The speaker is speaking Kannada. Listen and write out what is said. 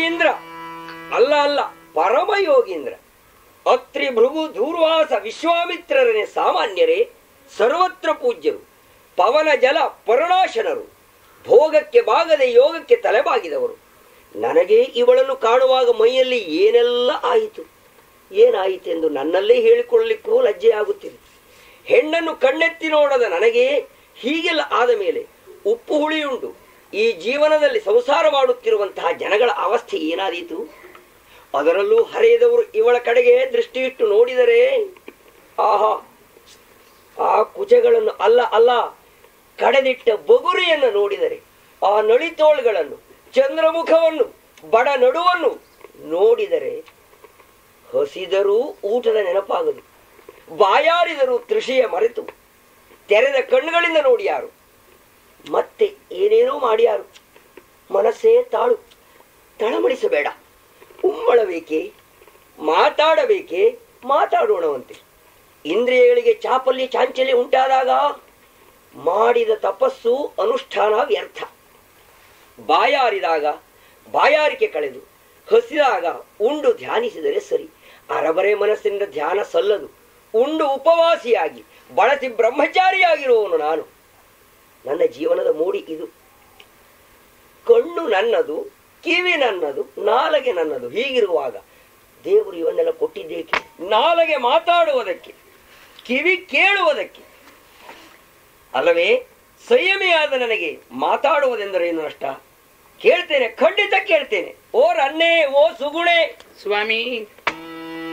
ಯೋಗೀಂದ್ರ ಅಲ್ಲ ಅಲ್ಲ, ಪರಮ ಯೋಗೀಂದ್ರ. ಅತ್ರಿ ಭೃಗು ದೂರ್ವಾಸ ವಿಶ್ವಾಮಿತ್ರರನೇ ಸಾಮಾನ್ಯರೇ, ಸರ್ವತ್ರ ಪೂಜ್ಯರು, ಪವನ ಜಲ ಪರನಾಶನರು, ಭೋಗಕ್ಕೆ ಬಾಗದೆ ಯೋಗಕ್ಕೆ ತಲೆಬಾಗಿದವರು. ನನಗೆ ಇವಳನ್ನು ಕಾಣುವಾಗ ಮೈಯಲ್ಲಿ ಏನೆಲ್ಲ ಆಯಿತು, ಏನಾಯಿತೆಂದು ನನ್ನಲ್ಲೇ ಹೇಳಿಕೊಳ್ಳಲಿಕ್ಕೂ ಲಜ್ಜೆ ಆಗುತ್ತಿದೆ. ಹೆಣ್ಣನ್ನು ಕಣ್ಣೆತ್ತಿ ನೋಡದ ನನಗೆ ಹೀಗೆಲ್ಲ ಆದ ಮೇಲೆ ಉಪ್ಪು ಹುಳಿಯುಂಟು ಈ ಜೀವನದಲ್ಲಿ ಸಂಸಾರ ಮಾಡುತ್ತಿರುವಂತಹ ಜನಗಳ ಅವಸ್ಥೆ ಏನಾದೀತು. ಅದರಲ್ಲೂ ಹರಿಯದವರು ಇವಳ ಕಡೆಗೆ ದೃಷ್ಟಿ ಇಟ್ಟು ನೋಡಿದರೆ, ಆಹಾ, ಆ ಕುಚಗಳನ್ನು ಅಲ್ಲ ಅಲ್ಲ, ಕಡೆದಿಟ್ಟ ಬಗುರಿಯನ್ನು ನೋಡಿದರೆ, ಆ ನಳಿತೋಳ್ಗಳನ್ನು, ಚಂದ್ರಮುಖವನ್ನು, ಬಡ ನಡುವನ್ನು ನೋಡಿದರೆ ಹಸಿದರೂ ಊಟದ ನೆನಪಾಗದು, ಬಾಯಾರಿದರೂ ತೃಷಿಯ ಮರೆತು ತೆರೆದ ಕಣ್ಣುಗಳಿಂದ ನೋಡಿಯಾರು, ಮತ್ತೆ ಏನೇನೋ ಮಾಡಿಯಾರು. ಮನಸ್ಸೇ ತಾಳು, ತಳಮಡಿಸಬೇಡ, ಉಮ್ಮಳಬೇಕೆ, ಮಾತಾಡಬೇಕೆ, ಮಾತಾಡೋಣವಂತೆ. ಇಂದ್ರಿಯಗಳಿಗೆ ಚಾಪಲ್ಯ ಚಾಂಚಲ್ಯ ಉಂಟಾದಾಗ ಮಾಡಿದ ತಪಸ್ಸು ಅನುಷ್ಠಾನ ವ್ಯರ್ಥ. ಬಾಯಾರಿದಾಗ ಬಾಯಾರಿಕೆ ಕಳೆದು ಹಸಿದಾಗ ಉಂಡು ಧ್ಯಾನಿಸಿದರೆ ಸರಿ. ಅರಬರೆ ಮನಸ್ಸಿನಿಂದ ಧ್ಯಾನ ಸಲ್ಲದು. ಉಂಡು ಉಪವಾಸಿಯಾಗಿ ಬಳಸಿ ಬ್ರಹ್ಮಚಾರಿಯಾಗಿರುವವನು ನಾನು. ನನ್ನ ಜೀವನದ ಮೋಡಿ ಇದು. ಕಣ್ಣು ನನ್ನದು, ಕಿವಿ ನನ್ನದು, ನಾಲಗೆ ನನ್ನದು. ಹೀಗಿರುವಾಗ ದೇವರು ಇವನ್ನೆಲ್ಲ ಕೊಟ್ಟಿದ್ದೇಕೆ? ನಾಲಗೆ ಮಾತಾಡುವುದಕ್ಕೆ, ಕಿವಿ ಕೇಳುವುದಕ್ಕೆ ಅಲ್ಲವೇ? ಸಂಯಮಿಯಾದ ನನಗೆ ಮಾತಾಡುವುದೆಂದರೆ ಏನು ನಷ್ಟ? ಕೇಳ್ತೇನೆ, ಖಂಡಿತ ಕೇಳ್ತೇನೆ. ಓ ರನ್ನೇ, ಓ ಸುಗುಣೆ. ಸ್ವಾಮಿ,